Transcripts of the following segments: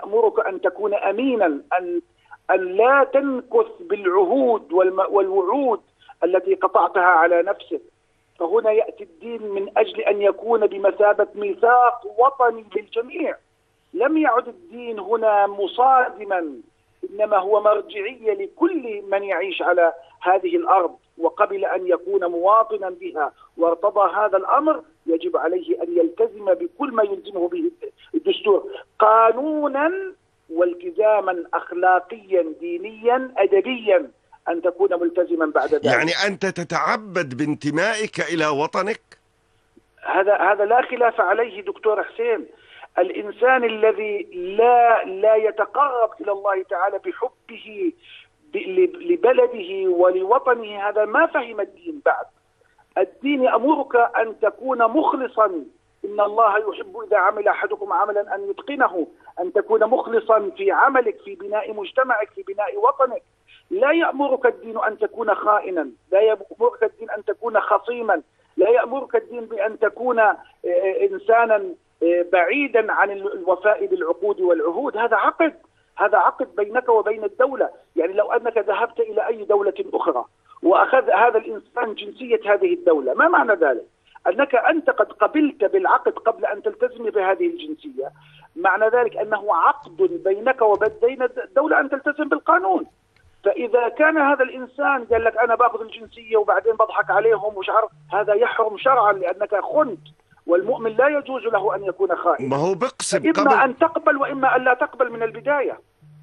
يأمرك أن تكون أمينا، أن لا تنكث بالعهود والوعود التي قطعتها على نفسك. فهنا يأتي الدين من أجل أن يكون بمثابة ميثاق وطني للجميع. لم يعد الدين هنا مصادما، إنما هو مرجعية لكل من يعيش على هذه الأرض، وقبل أن يكون مواطنا بها وارتضى هذا الأمر يجب عليه أن يلتزم بكل ما يلزمه به الدستور قانونا والتزاما أخلاقيا دينيا أدبيا، أن تكون ملتزما بعد ذلك. يعني أنت تتعبد بانتمائك إلى وطنك؟ هذا لا خلاف عليه دكتور حسين. الإنسان الذي لا يتقرب إلى الله تعالى بحبه لبلده ولوطنه هذا ما فهم الدين بعد. الدين يأمرك أن تكون مخلصا، إن الله يحب إذا عمل أحدكم عملا أن يتقنه، أن تكون مخلصا في عملك، في بناء مجتمعك، في بناء وطنك. لا يأمرك الدين أن تكون خائنا، لا يأمرك الدين أن تكون خصيما، لا يأمرك الدين بأن تكون إنسانا بعيدا عن الوفاء بالعقود والعهود. هذا عقد بينك وبين الدولة. يعني لو أنك ذهبت إلى أي دولة أخرى وأخذ هذا الإنسان جنسية هذه الدولة، ما معنى ذلك؟ أنت قد قبلت بالعقد قبل أن تلتزم بهذه الجنسية. معنى ذلك أنه عقد بينك وبين الدولة أن تلتزم بالقانون. فإذا كان هذا الإنسان قال لك أنا باخذ الجنسية وبعدين بضحك عليهم ومش عارف، هذا يحرم شرعا لأنك خنت، والمؤمن لا يجوز له أن يكون خائنا. ما هو بقسم إما أن تقبل وإما أن لا تقبل من البداية.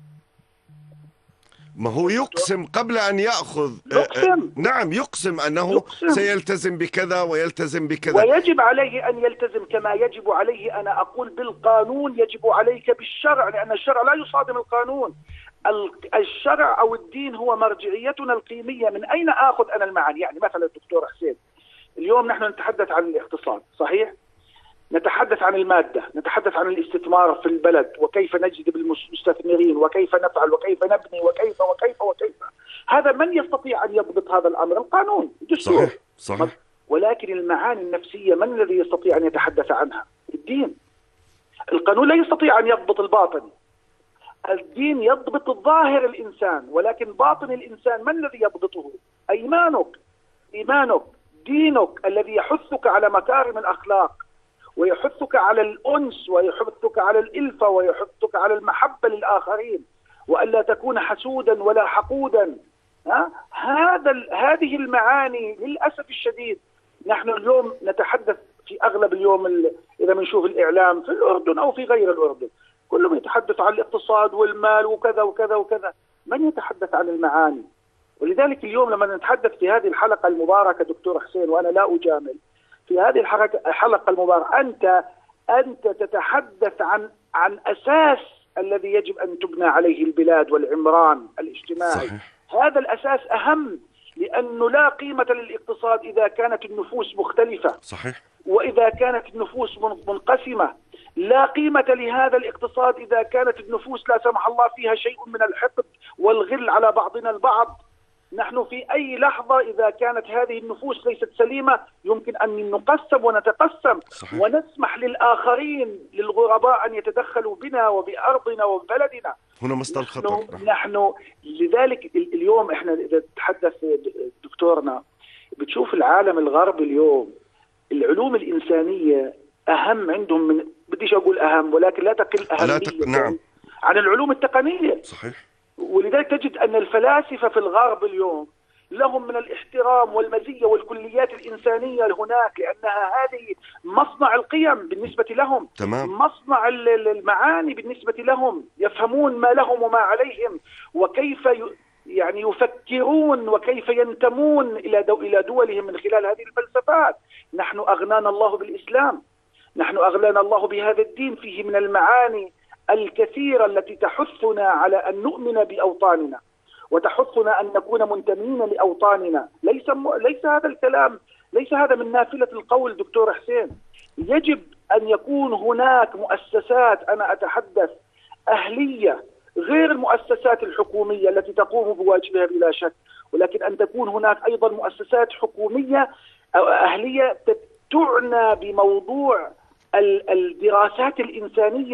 ما هو يقسم قبل أن يأخذ. نعم، يقسم أنه سيلتزم بكذا ويلتزم بكذا، ويجب عليه أن يلتزم كما يجب عليه، أنا أقول بالقانون، يجب عليك بالشرع، لأن الشرع لا يصادم القانون. الشرع أو الدين هو مرجعيتنا القيمية. من أين آخذ أنا المعاني؟ يعني مثلا دكتور حسين، اليوم نحن نتحدث عن الاقتصاد، صحيح؟ نتحدث عن المادة، نتحدث عن الاستثمار في البلد وكيف نجذب المستثمرين وكيف نفعل وكيف نبني وكيف وكيف وكيف. هذا من يستطيع أن يضبط هذا الأمر؟ القانون، الدستور. صحيح. ولكن المعاني النفسية من الذي يستطيع أن يتحدث عنها؟ الدين. القانون لا يستطيع أن يضبط الباطن، الدين يضبط الظاهر الإنسان، ولكن باطن الإنسان من الذي يضبطه؟ إيمانك، دينك الذي يحثك على مكارم الأخلاق ويحثك على الأنس ويحثك على الإلفة ويحثك على المحبة للآخرين، وألا تكون حسودا ولا حقودا. هذه المعاني للأسف الشديد نحن اليوم نتحدث في أغلب اليوم إذا بنشوف الإعلام في الأردن أو في غير الأردن كلهم يتحدث عن الاقتصاد والمال وكذا وكذا وكذا، من يتحدث عن المعاني؟ ولذلك اليوم لما نتحدث في هذه الحلقة المباركة دكتور حسين، وأنا لا أجامل في هذه الحلقة المباركة، أنت تتحدث عن أساس الذي يجب أن تبنى عليه البلاد والعمران الاجتماعي. صحيح. هذا الأساس أهم، لأنه لا قيمة للاقتصاد إذا كانت النفوس مختلفة. صحيح. وإذا كانت النفوس منقسمة. لا قيمة لهذا الاقتصاد إذا كانت النفوس لا سمح الله فيها شيء من الحقد والغل على بعضنا البعض. نحن في أي لحظة إذا كانت هذه النفوس ليست سليمة يمكن أن نقسم ونتقسم. صحيح. ونسمح للآخرين للغرباء أن يتدخلوا بنا وبأرضنا وببلدنا. هنا مصدر خطر. نحن لذلك اليوم إحنا إذا تحدث دكتورنا بتشوف العالم الغربي اليوم العلوم الإنسانية أهم عندهم، من بديش أقول أهم ولكن لا تقل أهمية نعم. عن العلوم التقنية. صحيح. ولذلك تجد أن الفلاسفة في الغرب اليوم لهم من الاحترام والمزية والكليات الإنسانية هناك، لأنها هذه مصنع القيم بالنسبة لهم. تمام. مصنع المعاني بالنسبة لهم، يفهمون ما لهم وما عليهم وكيف يعني يفكرون وكيف ينتمون إلى دولهم من خلال هذه الفلسفات. نحن أغنانا الله بالإسلام، نحن أغنانا الله بهذا الدين، فيه من المعاني الكثيرة التي تحثنا على أن نؤمن بأوطاننا وتحثنا أن نكون منتمين لأوطاننا. ليس هذا الكلام، ليس هذا من نافلة القول دكتور حسين. يجب أن يكون هناك مؤسسات، أنا أتحدث أهلية غير المؤسسات الحكومية التي تقوم بواجبها بلا شك، ولكن أن تكون هناك أيضا مؤسسات حكومية أو أهلية تعنى بموضوع الدراسات الإنسانية.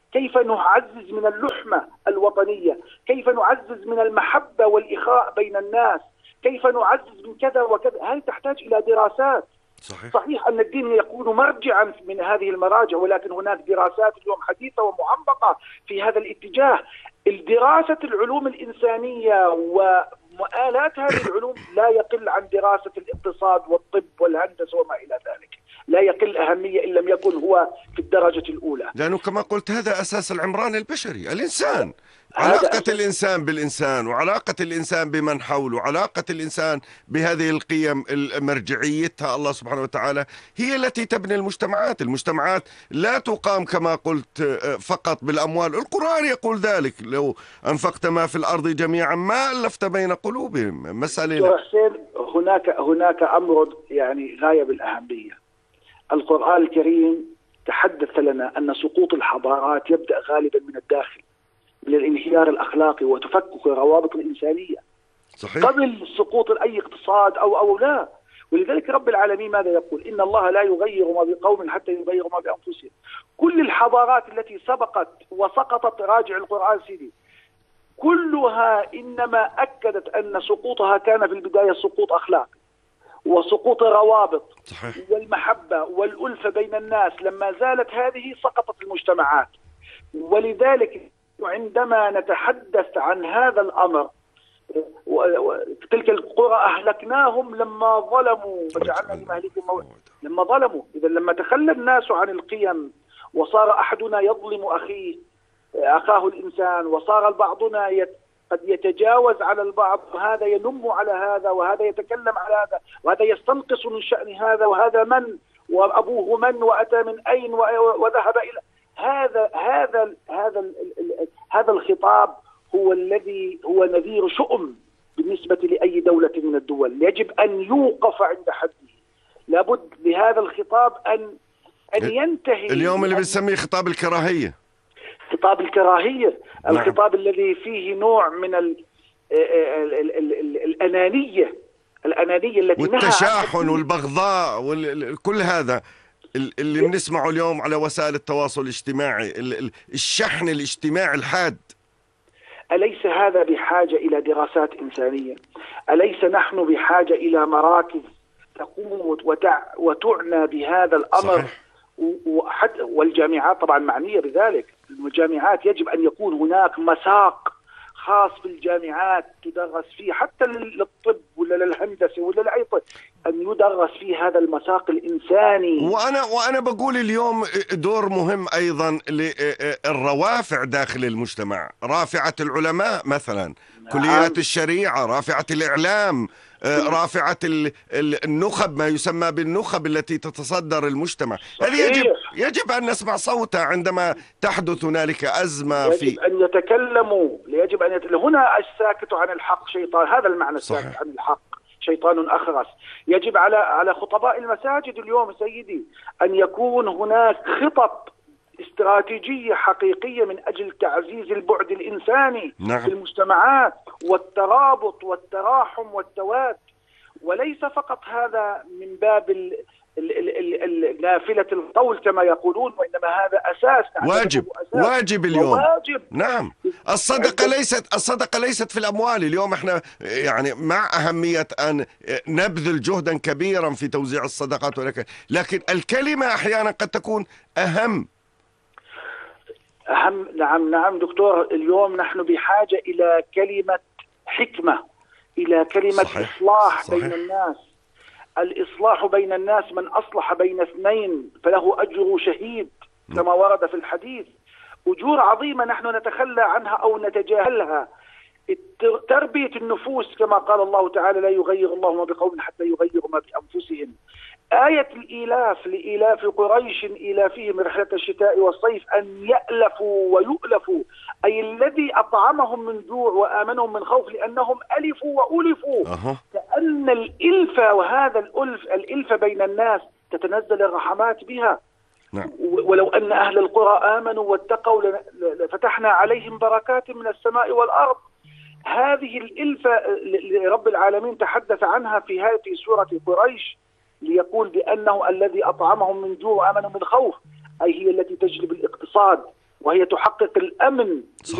كيف نعزز من اللحمة الوطنية، كيف نعزز من المحبة والإخاء بين الناس، كيف نعزز من كذا وكذا. هذه تحتاج إلى دراسات. صحيح أن الدين يكون مرجعا من هذه المراجع، ولكن هناك دراسات اليوم حديثة ومعمقة في هذا الاتجاه. الدراسة العلوم الإنسانية ومؤالات هذه العلوم لا يقل عن دراسة الاقتصاد والطب والهندسة وما إلى ذلك، لا يقل أهمية إن لم يكن هو في الدرجة الأولى، لأنه كما قلت هذا أساس العمران البشري، الإنسان، علاقة الإنسان بالإنسان، وعلاقة الإنسان بمن حوله، وعلاقة الإنسان بهذه القيم مرجعيتها الله سبحانه وتعالى هي التي تبني المجتمعات. المجتمعات لا تقام كما قلت فقط بالأموال. القرآن يقول ذلك: لو أنفقت ما في الأرض جميعا ما ألفت بين قلوبهم. مسألة حسين، هناك أمر يعني غاية بالأهمية. القرآن الكريم تحدث لنا أن سقوط الحضارات يبدأ غالبا من الداخل، من الانهيار الأخلاقي وتفكك الروابط الإنسانية. صحيح. قبل سقوط أي اقتصاد أو لا. ولذلك رب العالمين ماذا يقول؟ إن الله لا يغير ما بقوم حتى يغيروا ما بأنفسهم. كل الحضارات التي سبقت وسقطت، راجع القرآن سيدي، كلها إنما أكدت أن سقوطها كان في البداية سقوط أخلاقي وسقوط الروابط. صحيح. والمحبة والألفة بين الناس. لما زالت هذه سقطت المجتمعات. ولذلك عندما نتحدث عن هذا الأمر، تلك القرى أهلكناهم لما ظلموا وجعلنا لمهلكهم موعدا. لما ظلموا، إذا لما تخلى الناس عن القيم وصار أحدنا يظلم أخاه الإنسان، وصار بعضنا قد يتجاوز على البعض، وهذا ينم على هذا، وهذا يتكلم على هذا، وهذا يستنقص من شأن هذا، وهذا من وأبوه من وأتى من أين وذهب إلى هذا الخطاب هو الذي هو نذير شؤم بالنسبة لأي دولة من الدول. يجب أن يوقف عند حده. لابد لهذا الخطاب أن ينتهي. اليوم اللي بنسميه خطاب الكراهية. خطاب الكراهية. نعم. الخطاب الذي فيه نوع من الأنانية التي والتشاحن والبغضاء وكل هذا اللي بنسمعه اليوم على وسائل التواصل الاجتماعي، الشحن الاجتماعي الحاد. أليس هذا بحاجة إلى دراسات إنسانية؟ أليس نحن بحاجة إلى مراكز تقوم وتعنى بهذا الأمر؟ والجامعات طبعا معنية بذلك. الجامعات يجب أن يكون هناك مساق خاص بالجامعات تدرس فيه، حتى للطب ولا للهندسة ولا لأي طب، أن يدرس فيه هذا المساق الإنساني. وأنا بقول اليوم دور مهم أيضا للروافع داخل المجتمع، رافعة العلماء مثلا، كليات الشريعة، رافعة الإعلام، رافعة النخب، ما يسمى بالنخب التي تتصدر المجتمع. هذه يجب أن نسمع صوتها عندما تحدث هنالك أزمة. يجب أن يتكلموا. هنا الساكت عن الحق شيطان. هذا المعنى. الساكت عن الحق شيطان أخرس. يجب على خطباء المساجد اليوم سيدي أن يكون هناك خطط استراتيجية حقيقية من أجل تعزيز البعد الإنساني. نعم. في المجتمعات والترابط والتراحم والتواد، وليس فقط هذا من باب نافلة القول كما يقولون، وإنما هذا أساس. واجب اليوم. واجب. نعم. الصدقة ليست في الأموال. اليوم احنا يعني مع أهمية أن نبذل جهدا كبيرا في توزيع الصدقات، لكن الكلمة أحيانا قد تكون أهم. نعم دكتور. اليوم نحن بحاجة إلى كلمة حكمة، إلى كلمة إصلاح بين الناس. الإصلاح بين الناس، من أصلح بين اثنين فله أجر شهيد كما ورد في الحديث. أجور عظيمة نحن نتخلى عنها أو نتجاهلها. تربية النفوس كما قال الله تعالى: لا يغير الله ما بقوم حتى يغيروا ما بأنفسهم. آية الإيلاف لإيلاف قريش إيلافهم رحلة الشتاء والصيف أن يألفوا ويؤلفوا، أي الذي أطعمهم من جوع وآمنهم من خوف، لأنهم ألفوا وألفوا. كأن الإلفة، وهذا الإلفة بين الناس تتنزل الرحمات بها. نعم. ولو أن أهل القرى آمنوا واتقوا لفتحنا عليهم بركات من السماء والأرض. هذه الإلفة رب العالمين تحدث عنها في سورة قريش، ليقول بأنه الذي أطعمهم من جوع وآمنهم من خوف، أي هي التي تجلب الاقتصاد وهي تحقق الأمن